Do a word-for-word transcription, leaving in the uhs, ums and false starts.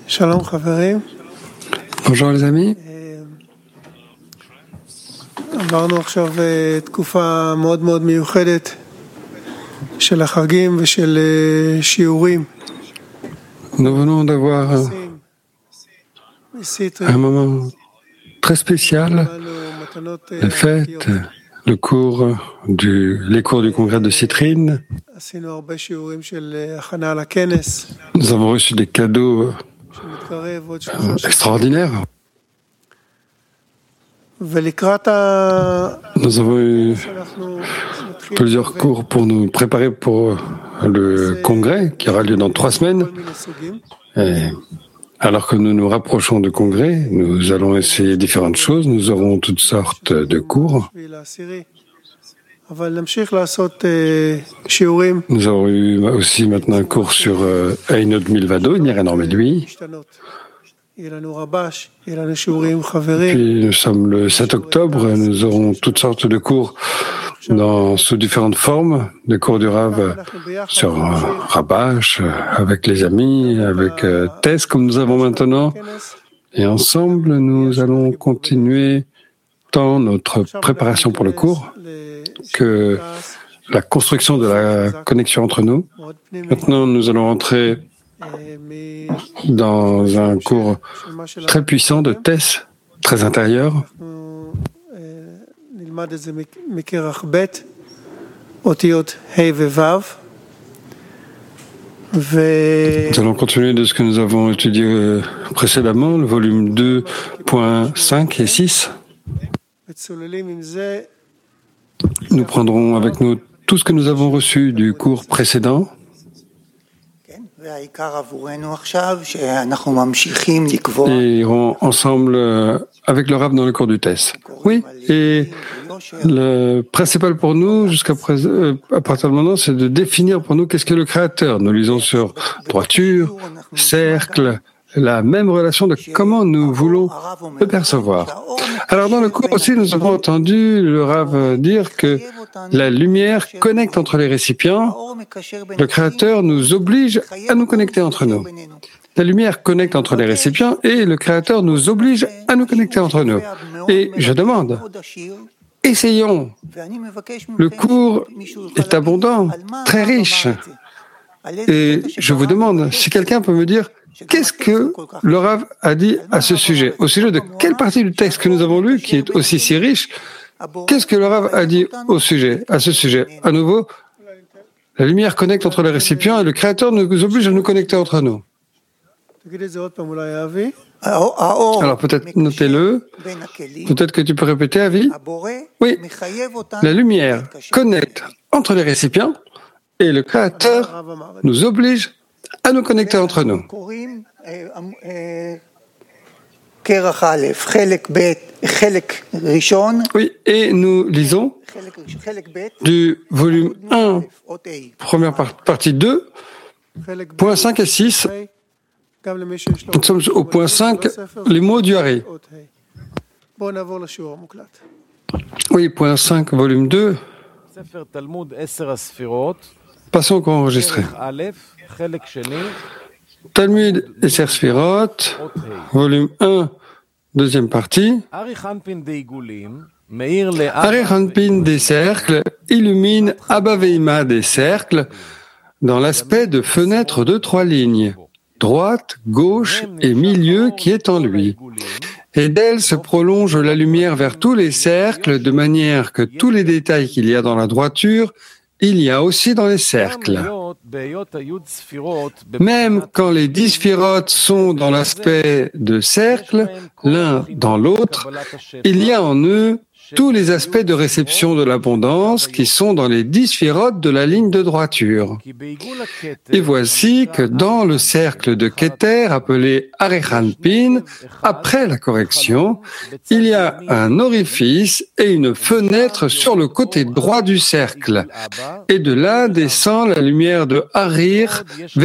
Shalom חברים. Bonjour les amis. עברנו עכשיו תקופה מאוד מאוד מיוחדת של החגים ושל שיעורים. Nous venons d'avoir un moment très spécial, la fête, le cours du, les cours du congrès de Citrine. Nous avons reçu des cadeaux extraordinaires. Nous avons eu plusieurs cours pour nous préparer pour le congrès qui aura lieu dans trois semaines. Et alors que nous nous rapprochons du congrès, nous allons essayer différentes choses. Nous aurons toutes sortes de cours. Nous avons eu aussi maintenant un cours sur Einod Milvado, il n'y a rien hormis de lui. Puis nous sommes le sept octobre, nous aurons toutes sortes de cours dans, sous différentes formes, des cours du Rav sur euh, Rabash, avec les amis, avec euh, Tess comme nous avons maintenant. Et ensemble, nous allons continuer tant notre préparation pour le cours que la construction de la connexion entre nous. Maintenant, nous allons entrer dans un cours très puissant de Tess, très intérieur. Nous allons continuer de ce que nous avons étudié précédemment, le volume deux point cinq et six. Nous prendrons avec nous tout ce que nous avons reçu du cours précédent. Et iront ensemble avec le Rav dans le cours du Tess. Oui, et le principal pour nous, jusqu'à présent, à partir de maintenant, c'est de définir pour nous qu'est-ce que le Créateur. Nous lisons sur droiture, cercle, la même relation de comment nous voulons le percevoir. Alors dans le cours aussi, nous avons entendu le Rav dire que la lumière connecte entre les récipients. Le Créateur nous oblige à nous connecter entre nous. La lumière connecte entre les récipients et le Créateur nous oblige à nous connecter entre nous. Et je demande, essayons. Le cours est abondant, très riche. Et je vous demande si quelqu'un peut me dire qu'est-ce que le Rav a dit à ce sujet, au sujet de quelle partie du texte que nous avons lu, qui est aussi si riche. Qu'est-ce que le Rav a dit au sujet, à ce sujet? À nouveau, la lumière connecte entre les récipients et le Créateur nous oblige à nous connecter entre nous. Alors peut-être notez-le, peut-être que tu peux répéter, Avi. Oui, la lumière connecte entre les récipients et le Créateur nous oblige à nous connecter entre nous. Oui, et nous lisons du volume un, première partie deux, point cinq et six. Nous sommes au point cinq, les mots du Hari. Oui, point cinq, volume deux. Passons au cours enregistré. Talmud Esser Sfirot, volume un, deuxième partie. Ari Hanpin des cercles illumine Abba Veima des cercles dans l'aspect de fenêtre de trois lignes, droite, gauche et milieu qui est en lui. Et d'elle se prolonge la lumière vers tous les cercles de manière que tous les détails qu'il y a dans la droiture, il y a aussi dans les cercles. Même quand les dix sphirotes sont dans l'aspect de cercle, l'un dans l'autre, il y a en eux tous les aspects de réception de l'abondance qui sont dans les dix sphirotes de la ligne de droiture. Et voici que dans le cercle de Keter, appelé Arechanpin, après la correction, il y a un orifice et une fenêtre sur le côté droit du cercle. Et de là descend la lumière de Harir